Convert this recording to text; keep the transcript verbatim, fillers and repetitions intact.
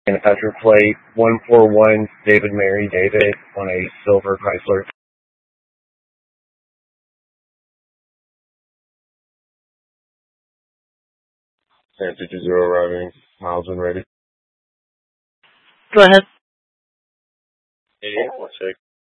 Manufacturer plate one four one David Mary David on a silver Chrysler. ten fifty arriving, miles when ready. Go ahead. Yeah, one sec.